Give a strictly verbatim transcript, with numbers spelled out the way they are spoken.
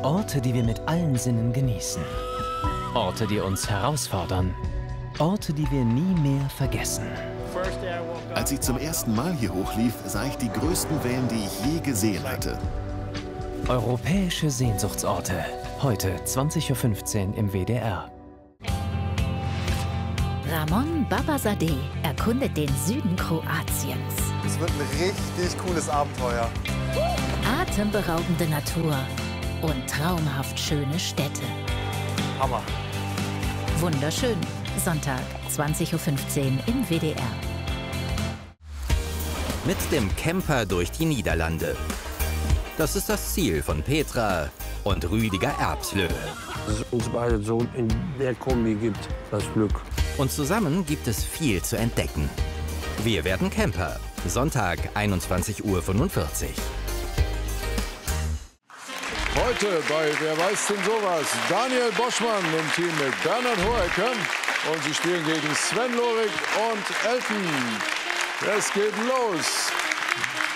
Orte, die wir mit allen Sinnen genießen. Orte, die uns herausfordern. Orte, die wir nie mehr vergessen. Als ich zum ersten Mal hier hochlief, sah ich die größten Wellen, die ich je gesehen hatte. Europäische Sehnsuchtsorte. Heute zwanzig Uhr fünfzehn im W D R. Ramon Babazadeh erkundet den Süden Kroatiens. Es wird ein richtig cooles Abenteuer. Atemberaubende Natur und traumhaft schöne Städte. Hammer. Wunderschön. Sonntag, zwanzig Uhr fünfzehn im W D R. Mit dem Camper durch die Niederlande. Das ist das Ziel von Petra und Rüdiger Erbslö. Dass es uns beide so in der Kombi gibt, das Glück. Und zusammen gibt es viel zu entdecken. Wir werden Camper. Sonntag, einundzwanzig Uhr fünfundvierzig. Heute bei Wer weiß denn sowas? Daniel Boschmann im Team mit Bernhard Hohecker. Und sie spielen gegen Sven Lorig und Elton. Es geht los.